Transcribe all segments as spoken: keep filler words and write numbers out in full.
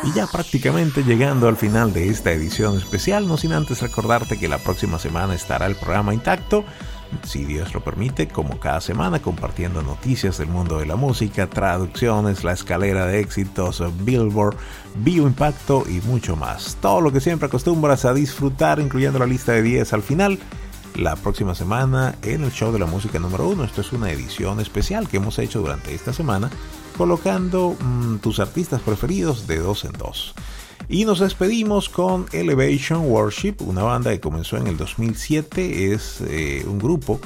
Y ya prácticamente llegando al final de esta edición especial, no sin antes recordarte que la próxima semana estará el programa intacto, si Dios lo permite, como cada semana, compartiendo noticias del mundo de la música, traducciones, la escalera de éxitos, Billboard, Bioimpacto y mucho más. Todo lo que siempre acostumbras a disfrutar, incluyendo la lista de diez al final, la próxima semana en el show de la música número uno. Esto es una edición especial que hemos hecho durante esta semana, colocando mmm, tus artistas preferidos de dos en dos. Y nos despedimos con Elevation Worship, una banda que comenzó en el dos mil siete, es eh, un grupo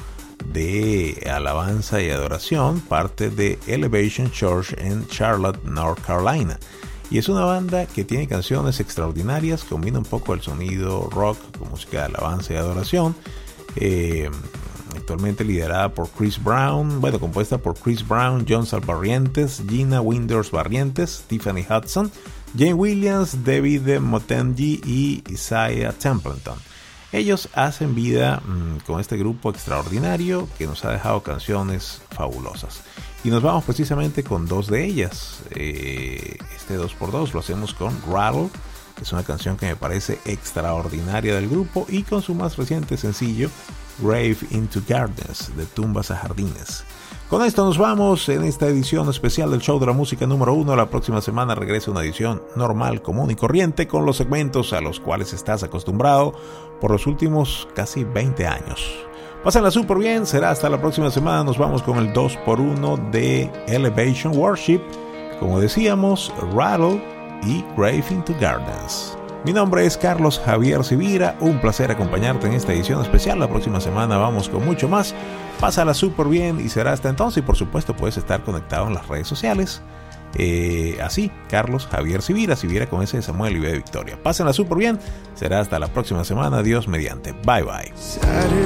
de alabanza y adoración, parte de Elevation Church en Charlotte, North Carolina. Y es una banda que tiene canciones extraordinarias, combina un poco el sonido rock con música de alabanza y adoración. Eh, actualmente liderada por Chris Brown, bueno, compuesta por Chris Brown, John Salvarrientes, Gina Winders Barrientes, Tiffany Hudson, Jane Williams, David Motenji y Isaiah Templeton. Ellos hacen vida mmm, con este grupo extraordinario que nos ha dejado canciones fabulosas. Y nos vamos precisamente con dos de ellas. Eh, este dos por dos lo hacemos con Rattle, que es una canción que me parece extraordinaria del grupo, y con su más reciente sencillo, Grave into Gardens, de tumbas a jardines. Con esto nos vamos en esta edición especial del show de la música número uno. La próxima semana regresa una edición normal, común y corriente, con los segmentos a los cuales estás acostumbrado por los últimos casi veinte años. Pásenla súper bien, será hasta la próxima semana. Nos vamos con el dos por uno de Elevation Worship, como decíamos, Rattle y Grave into Gardens. Mi nombre es Carlos Javier Civira, un placer acompañarte en esta edición especial. La próxima semana vamos con mucho más. Pásala súper bien y será hasta entonces. Y por supuesto puedes estar conectado en las redes sociales. Eh, así, Carlos Javier Civira, Civira con ese de Samuel y B de Victoria. Pásenla súper bien, será hasta la próxima semana. Dios mediante. Bye bye.